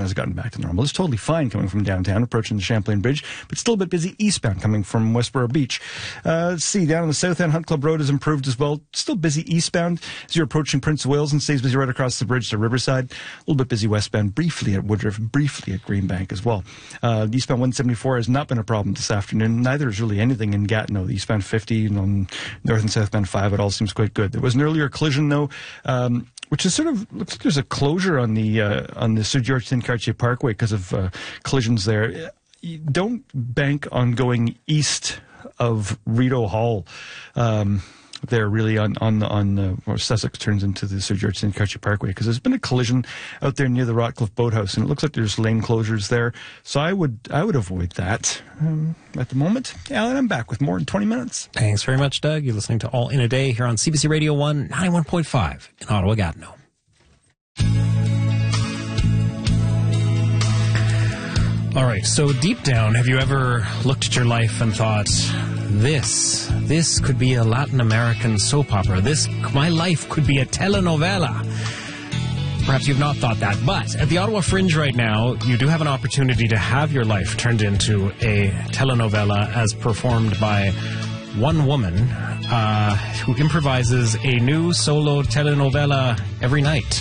has gotten back to normal. It's totally fine coming from downtown, approaching the Champlain Bridge, but still a bit busy eastbound coming from Westboro Beach. Let's see, down on the south end, Hunt Club Road has improved as well. Still busy eastbound as you're approaching Prince of Wales, and stays busy right across the bridge to Riverside. A little bit busy westbound, briefly at Woodruff, briefly at Greenbank as well. Eastbound 174 has not been a problem this afternoon. Neither is really anything in Gatineau. The eastbound 50 and on north and southbound 5, it all seems quite good. There was an earlier collision, though, which is sort of, looks like there's a closure on the Sir George St. Cartier Parkway because of collisions there. You don't bank on going east of Rideau Hall there, really, on where Sussex turns into the Sir George St. Cartier Parkway, because there's been a collision out there near the Rockcliffe Boathouse, and it looks like there's lane closures there. So I would avoid that at the moment. Alan, I'm back with more in 20 minutes. Thanks very much, Doug. You're listening to All in a Day here on CBC Radio 1, 91.5 in Ottawa, Gatineau. All right, so deep down, have you ever looked at your life and thought, this could be a Latin American soap opera. My life could be a telenovela. Perhaps you've not thought that, but at the Ottawa Fringe right now, you do have an opportunity to have your life turned into a telenovela as performed by one woman who improvises a new solo telenovela every night.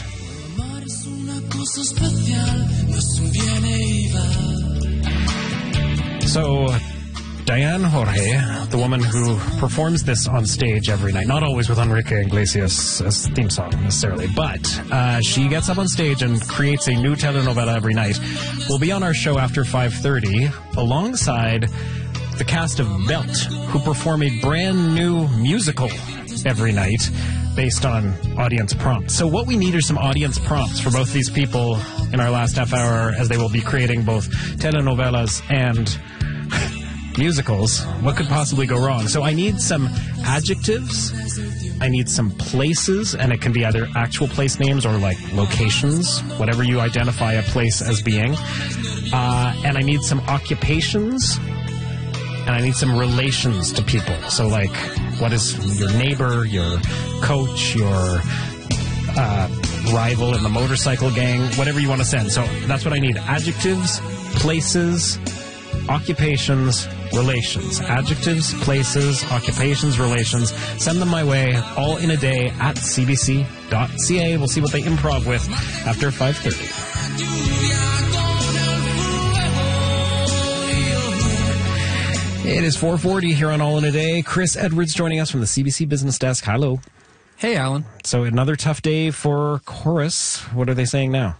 So, Diane Jorge, the woman who performs this on stage every night, not always with Enrique Iglesias as theme song necessarily, but she gets up on stage and creates a new telenovela every night, will be on our show after 5:30 alongside the cast of Belt, who perform a brand new musical every night based on audience prompts. So what we need are some audience prompts for both these people in our last half hour, as they will be creating both telenovelas and musicals. What could possibly go wrong? So I need some adjectives, I need some places, and it can be either actual place names or like locations, whatever you identify a place as being. And I need some occupations, and I need some relations to people. So like, what is your neighbor, your coach, your rival in the motorcycle gang, whatever you want to send. So that's what I need. Adjectives, places, occupations, relations. Adjectives, places, occupations, relations. Send them my way, all in a day at cbc.ca. We'll see what they improv with after 5:30. It is 4:40 here on All in a Day. Chris Edwards joining us from the CBC Business Desk. Hello. Hey, Alan. So another tough day for Chorus. What are they saying now?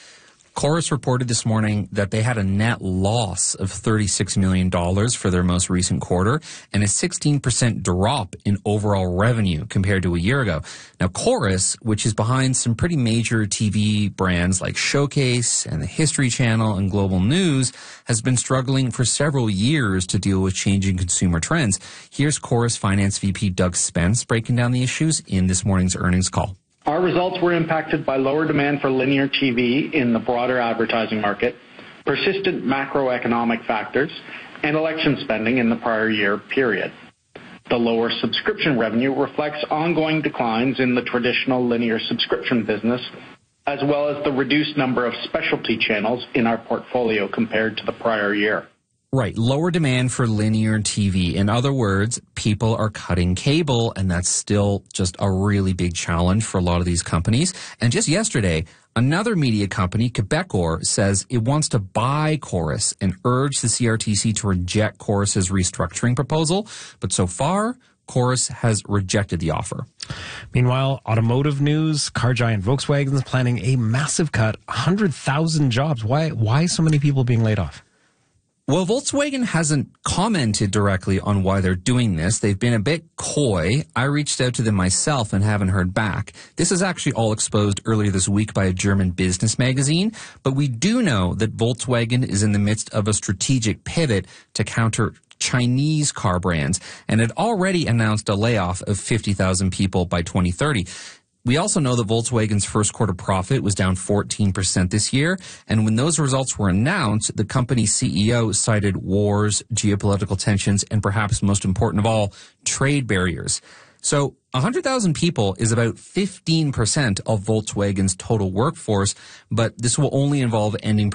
Chorus reported this morning that they had a net loss of $36 million for their most recent quarter and a 16% drop in overall revenue compared to a year ago. Now, Chorus, which is behind some pretty major TV brands like Showcase and the History Channel and Global News, has been struggling for several years to deal with changing consumer trends. Here's Chorus Finance VP Doug Spence breaking down the issues in this morning's earnings call. Our results were impacted by lower demand for linear TV in the broader advertising market, persistent macroeconomic factors, and election spending in the prior year period. The lower subscription revenue reflects ongoing declines in the traditional linear subscription business, as well as the reduced number of specialty channels in our portfolio compared to the prior year. Right. Lower demand for linear TV. In other words, people are cutting cable, and that's still just a really big challenge for a lot of these companies. And just yesterday, another media company, Quebecor, says it wants to buy Chorus and urge the CRTC to reject Chorus's restructuring proposal. But so far, Chorus has rejected the offer. Meanwhile, automotive news, car giant Volkswagen is planning a massive cut, 100,000 jobs. Why so many people being laid off? Well, Volkswagen hasn't commented directly on why they're doing this. They've been a bit coy. I reached out to them myself and haven't heard back. This is actually all exposed earlier this week by a German business magazine. But we do know that Volkswagen is in the midst of a strategic pivot to counter Chinese car brands, and had already announced a layoff of 50,000 people by 2030. We also know that Volkswagen's first quarter profit was down 14% this year. And when those results were announced, the company's CEO cited wars, geopolitical tensions, and perhaps most important of all, trade barriers. So 100,000 people is about 15% of Volkswagen's total workforce, but this will only involve ending